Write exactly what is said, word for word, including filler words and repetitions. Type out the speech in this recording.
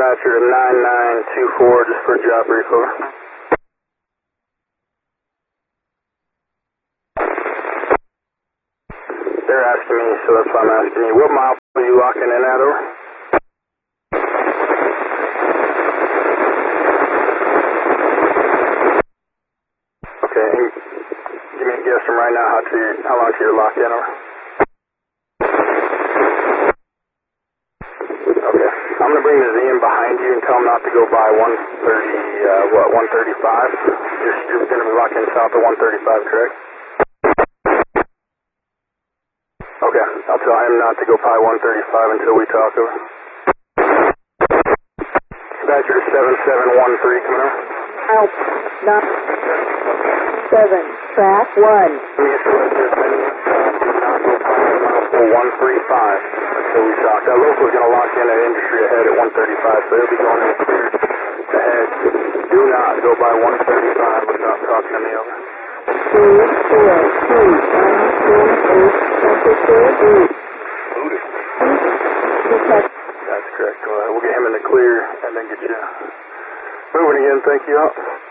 dispatcher to nine nine two four just for a job brief, over. They're asking me, so that's why I'm asking you. What mile are you locking in at, over? Okay, and give me a guess from right now how, to your, how long to you're locked in, over? Okay, I'm going to bring the Z in behind you and tell them not to go by one thirty, uh, what, one thirty-five? You're, you're going to be locked in south of one thirty-five, correct? Okay, I'll tell him not to go by one thirty-five until we talk, over. Dispatcher to seven seven one three, coming over. Help, not seven, track one. one thirty-five until we talk. That local is going to lock in at industry ahead at one thirty-five, so they'll be going in clear ahead. Do not go by one thirty-five without talking to me, over. Two, four, two, one, four, eight, twenty-two, eight. That's correct. We'll get him in the clear and then get you moving again. Thank you.